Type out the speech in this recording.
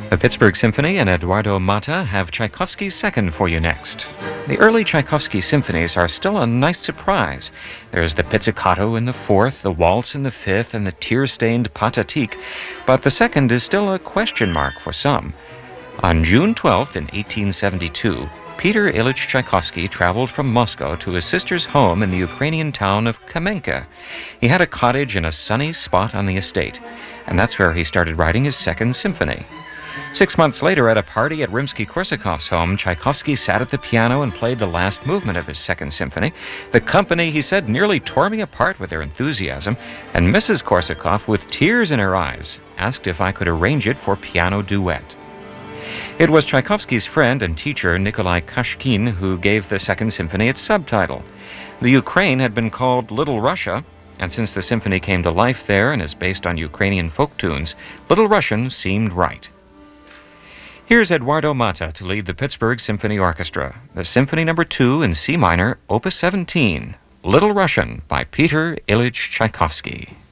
The Pittsburgh Symphony and Eduardo Mata have Tchaikovsky's Second for you next. The early Tchaikovsky symphonies are still a nice surprise. There's the pizzicato in the fourth, the waltz in the fifth, and the tear-stained Pathetique, but the second is still a question mark for some. On June 12th in 1872, Peter Ilyich Tchaikovsky traveled from Moscow to his sister's home in the Ukrainian town of Kamenka. He had a cottage in a sunny spot on the estate, and that's where he started writing his Second Symphony. 6 months later, at a party at Rimsky-Korsakov's home, Tchaikovsky sat at the piano and played the last movement of his Second Symphony. The company, he said, nearly tore me apart with their enthusiasm, and Mrs. Korsakov, with tears in her eyes, asked if I could arrange it for piano duet. It was Tchaikovsky's friend and teacher, Nikolai Kashkin, who gave the Second Symphony its subtitle. The Ukraine had been called Little Russia, and since the symphony came to life there and is based on Ukrainian folk tunes, Little Russian seemed right. Here's Eduardo Mata to lead the Pittsburgh Symphony Orchestra, the Symphony No. 2 in C minor, Opus 17, Little Russian by Peter Ilyich Tchaikovsky.